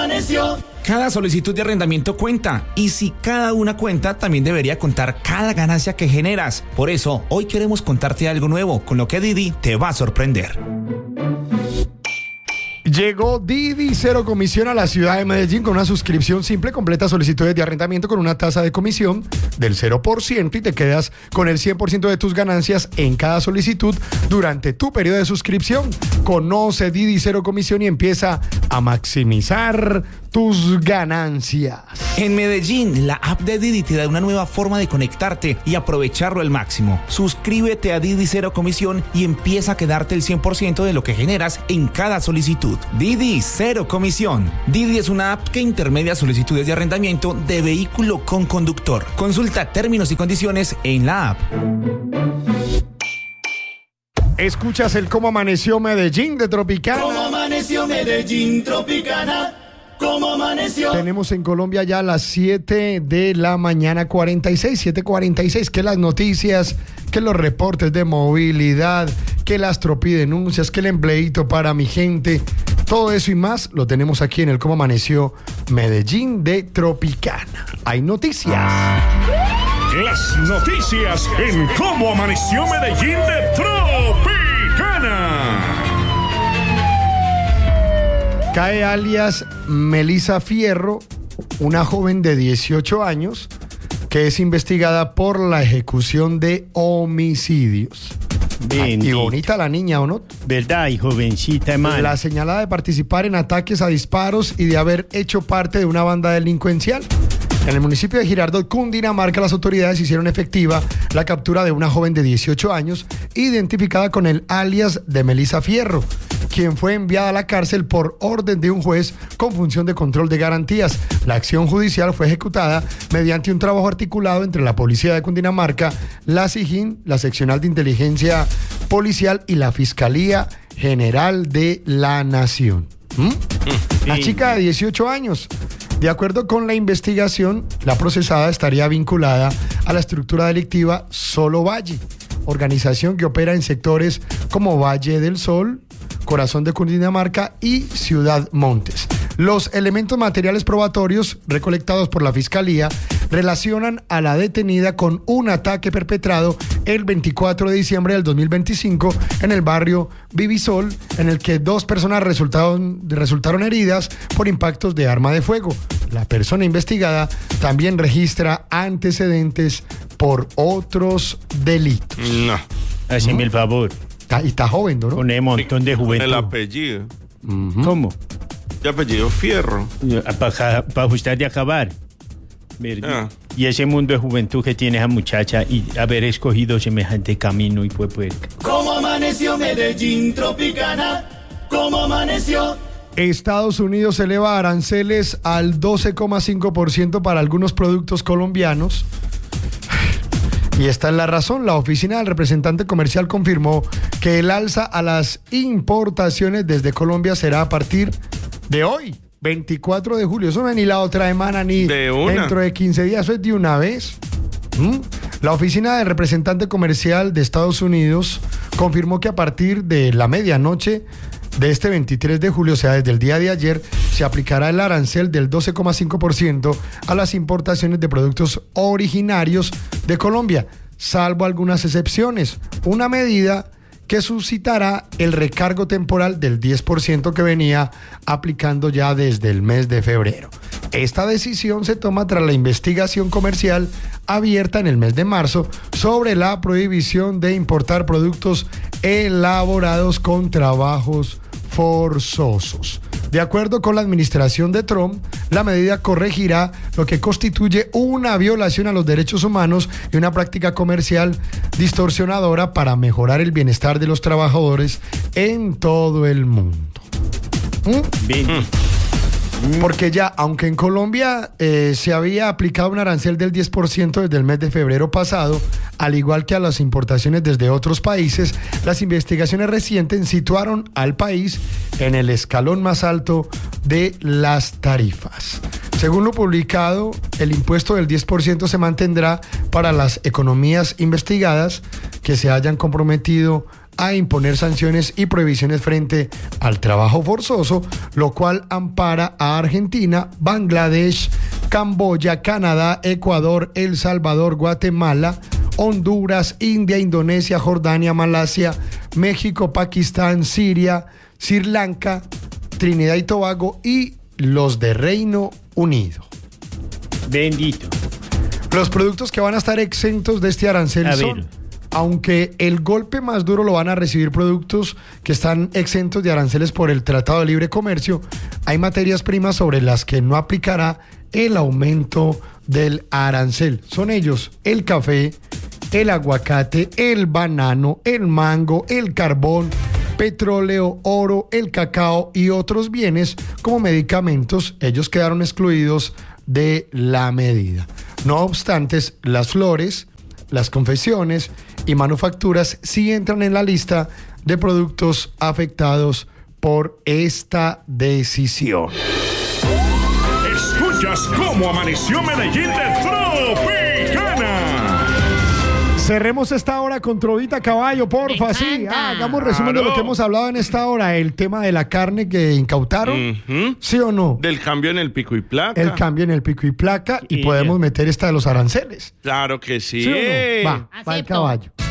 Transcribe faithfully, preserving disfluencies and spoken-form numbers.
amaneció? Cada solicitud de arrendamiento cuenta, y si cada una cuenta, también debería contar cada ganancia que generas. Por eso, hoy queremos contarte algo nuevo, con lo que Didi te va a sorprender. Llegó Didi Cero Comisión a la ciudad de Medellín con una suscripción simple, completa solicitudes de arrendamiento con una tasa de comisión del cero por ciento y te quedas con el cien por ciento de tus ganancias en cada solicitud durante tu periodo de suscripción. Conoce Didi Cero Comisión y empieza a maximizar tus ganancias. En Medellín, la app de Didi te da una nueva forma de conectarte y aprovecharlo al máximo. Suscríbete a Didi Cero Comisión y empieza a quedarte el cien por ciento de lo que generas en cada solicitud. Didi Cero Comisión. Didi es una app que intermedia solicitudes de arrendamiento de vehículo con conductor. Consulta términos y condiciones en la app. Escuchas el Cómo Amaneció Medellín de Tropicana. ¿Cómo amaneció Medellín, Tropicana? ¿Cómo amaneció? Tenemos en Colombia ya las siete de la mañana, cuarenta y seis, siete cuarenta y seis. Que las noticias, que los reportes de movilidad, que las tropidenuncias, que el empleito para mi gente. Todo eso y más lo tenemos aquí en el Cómo Amaneció Medellín de Tropicana. Hay noticias. Las noticias en Cómo Amaneció Medellín de Tropicana. Cae alias Melissa Fierro, una joven de dieciocho años que es investigada por la ejecución de homicidios. Ay, y bonita la niña, ¿o no? ¿Verdad? Y jovencita, hermano. La señalada de participar en ataques a disparos y de haber hecho parte de una banda delincuencial. En el municipio de Girardot, Cundinamarca, las autoridades hicieron efectiva la captura de una joven de dieciocho años, identificada con el alias de Melissa Fierro, quien fue enviada a la cárcel por orden de un juez con función de control de garantías. La acción judicial fue ejecutada mediante un trabajo articulado entre la Policía de Cundinamarca, la SIJIN, la Seccional de Inteligencia Policial y la Fiscalía General de la Nación. ¿Mm? La chica de dieciocho años. De acuerdo con la investigación, la procesada estaría vinculada a la estructura delictiva Solo Valle, organización que opera en sectores como Valle del Sol, Corazón de Cundinamarca y Ciudad Montes. Los elementos materiales probatorios recolectados por la Fiscalía relacionan a la detenida con un ataque perpetrado el veinticuatro de diciembre del dos mil veinticinco en el barrio Vivisol, en el que dos personas resultaron, resultaron heridas por impactos de arma de fuego. La persona investigada también registra antecedentes por otros delitos. No. Haceme el favor. Está, y está joven, ¿no? Con un montón de juventud. El apellido. Uh-huh. ¿Cómo? El apellido Fierro. Para pa ajustar de acabar. Ah. Y ese mundo de juventud que tiene esa muchacha y haber escogido semejante camino y pues pues. ¿Cómo amaneció Medellín, Tropicana? ¿Cómo amaneció? Estados Unidos eleva aranceles al doce coma cinco por ciento para algunos productos colombianos. Y esta es la razón. La oficina del representante comercial confirmó que el alza a las importaciones desde Colombia será a partir de hoy, veinticuatro de julio. Eso no es ni la otra semana ni de una. Dentro de quince días. Eso es de una vez. ¿Mm? La oficina del representante comercial de Estados Unidos confirmó que a partir de la medianoche de este veintitrés de julio, o sea, desde el día de ayer, se aplicará el arancel del doce coma cinco por ciento a las importaciones de productos originarios de Colombia, salvo algunas excepciones. Una medida que suscitará el recargo temporal del diez por ciento que venía aplicando ya desde el mes de febrero. Esta decisión se toma tras la investigación comercial abierta en el mes de marzo sobre la prohibición de importar productos elaborados con trabajos forzosos. De acuerdo con la administración de Trump, la medida corregirá lo que constituye una violación a los derechos humanos y una práctica comercial distorsionadora para mejorar el bienestar de los trabajadores en todo el mundo. ¿Mm? Bien. Porque ya, aunque en Colombia eh, se había aplicado un arancel del diez por ciento desde el mes de febrero pasado, al igual que a las importaciones desde otros países, las investigaciones recientes situaron al país en el escalón más alto de las tarifas. Según lo publicado, el impuesto del diez por ciento se mantendrá para las economías investigadas que se hayan comprometido a imponer sanciones y prohibiciones frente al trabajo forzoso, lo cual ampara a Argentina, Bangladesh, Camboya, Canadá, Ecuador, El Salvador, Guatemala, Honduras, India, Indonesia, Jordania, Malasia, México, Pakistán, Siria, Sri Lanka, Trinidad y Tobago y los de Reino Unido. Bendito. Los productos que van a estar exentos de este arancel A son, ver. aunque el golpe más duro lo van a recibir productos que están exentos de aranceles por el Tratado de Libre Comercio, hay materias primas sobre las que no aplicará el aumento del arancel. Son ellos el café, el aguacate, el banano, el mango, el carbón, petróleo, oro, el cacao y otros bienes como medicamentos. Ellos quedaron excluidos de la medida. No obstante, las flores, las confecciones y manufacturas sí entran en la lista de productos afectados por esta decisión. Escuchas cómo amaneció Medellín de Tropicana. Cerremos esta hora con Trovita Caballo, porfa, sí. Ah, hagamos resumen de lo que hemos hablado en esta hora. El tema de la carne que incautaron, Ujú. ¿sí o no? Del cambio en el pico y placa. El cambio en el pico y placa y Sí. podemos meter esta de los aranceles. Claro que sí. ¿Sí o no? Va, va el Acepto. caballo.